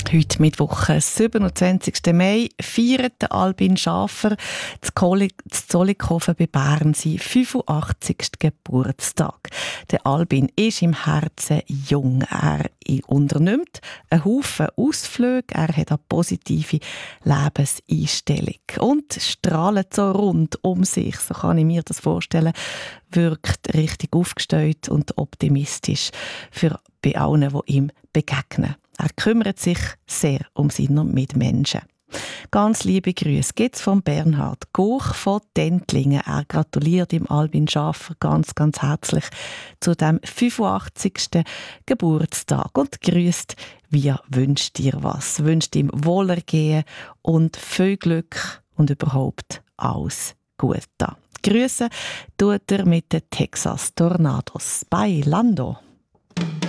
Heute Mittwoch, 27. Mai, feiert Albin Schaffer zu Zollikofen bei Bern seinen 85. Geburtstag. Der Albin ist im Herzen jung. Er unternimmt einen Haufen Ausflüge, er hat eine positive Lebenseinstellung und strahlt so rund um sich, so kann ich mir das vorstellen, wirkt richtig aufgestellt und optimistisch für bei allen, die ihm begegnen. Er kümmert sich sehr um seine Mitmenschen. Ganz liebe Grüße gibt's von Bernhard Goch von Dentlingen. Er gratuliert dem Albin Schaffer ganz, ganz herzlich zu dem 85. Geburtstag und grüßt, wie wünscht dir was. Wünscht ihm Wohlergehen und viel Glück und überhaupt alles Gute. Grüße tut er mit den Texas Tornados bei Lando.